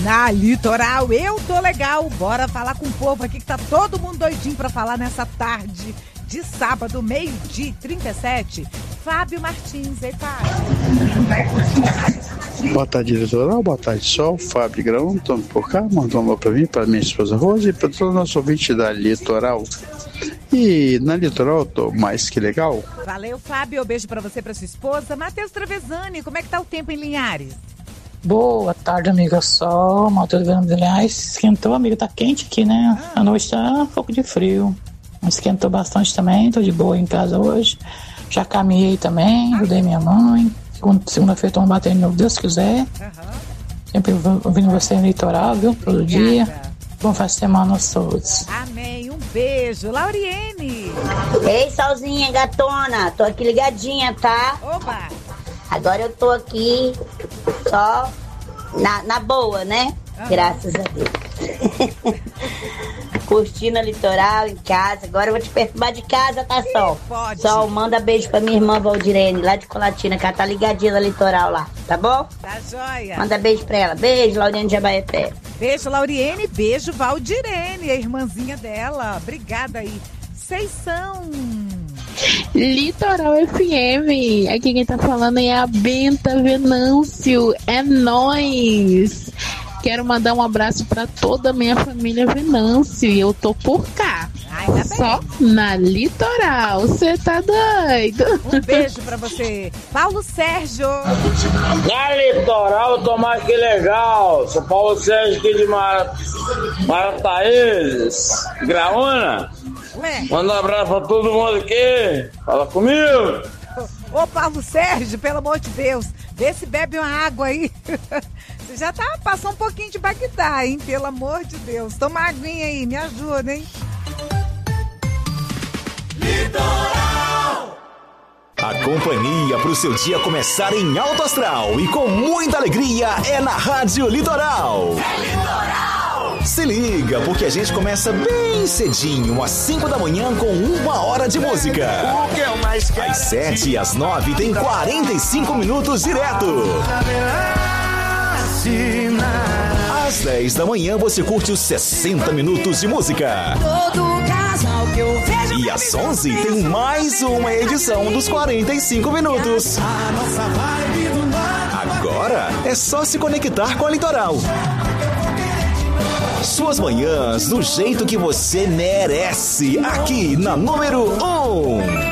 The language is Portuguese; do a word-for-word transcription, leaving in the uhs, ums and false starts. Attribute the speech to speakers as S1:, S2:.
S1: Na Litoral, eu tô legal. Bora falar com o povo aqui que tá todo mundo doidinho pra falar nessa tarde de sábado, meio-dia e trinta e sete. Fábio Martins, ei, Fábio.
S2: Boa tarde, Litoral. Boa tarde, Sol. Fábio Grão, tô por cá. Mandou um alô pra mim, pra minha esposa Rose e pra todo o nosso ouvinte da Litoral. E na Litoral eu tô mais que legal.
S1: Valeu, Fábio. Beijo pra você e pra sua esposa. Matheus Trevezani, como é que tá o tempo em Linhares?
S3: Boa tarde, amiga Sol. Matheus Trevezani, aliás, esquentou, amiga, tá quente aqui, né?
S1: Ah.
S3: A noite tá um pouco de frio. Esquentou bastante também, tô de boa em casa hoje. Já caminhei também, ajudei minha mãe. Segunda-feira estamos batendo de novo, Deus quiser.
S1: Uhum.
S3: Sempre ouvindo você no Litoral, viu? Todo
S1: Obrigada.
S3: dia. Bom fim de semana a todos.
S1: Amém. Um beijo. Lauriene.
S4: Ei, Solzinha, gatona. Tô aqui ligadinha, tá?
S1: Oba.
S4: Agora eu tô aqui só na, na boa, né?
S1: Uhum.
S4: Graças a Deus. Curtindo a Litoral em casa. Agora eu vou te perturbar de casa, tá, Sol?
S1: Pode.
S4: Sol, manda beijo pra minha irmã Valdirene, lá de Colatina, que ela tá ligadinha na Litoral lá, tá bom?
S1: Tá joia.
S4: Manda beijo pra ela. Beijo, Lauriane de Abaeté.
S1: Beijo, Lauriene. Beijo, Valdirene, a irmãzinha dela. Obrigada aí. Vocês são...
S5: Litoral F M. Aqui quem tá falando é a Benta Venâncio. É nóis. Quero mandar um abraço pra toda a minha família Venâncio. E eu tô por cá.
S1: Ai, tá bem.
S5: Só na Litoral. Você tá doido?
S1: Um beijo pra você. Paulo Sérgio.
S6: Na Litoral, eu tô mais que legal. Sou Paulo Sérgio aqui de Mar... Marataízes, Graúna.
S1: Ué.
S6: Manda um abraço pra todo mundo aqui. Fala comigo.
S1: Ô, Paulo Sérgio, pelo amor de Deus, vê se bebe uma água aí. Você já tá passando um pouquinho de Bagdá, hein? Pelo amor de Deus. Toma uma aguinha aí, me ajuda, hein?
S7: Litoral! A companhia pro seu dia começar em alto astral e com muita alegria é na Rádio Litoral. É Litoral! Se liga, porque a gente começa bem cedinho, às cinco da manhã, com uma hora de música. Às sete e às nove tem quarenta e cinco minutos direto. Às dez da manhã você curte os sessenta minutos de música. E às onze tem mais uma edição dos quarenta e cinco minutos. Agora é só se conectar com a Litoral. Suas manhãs do jeito que você merece, aqui na número um.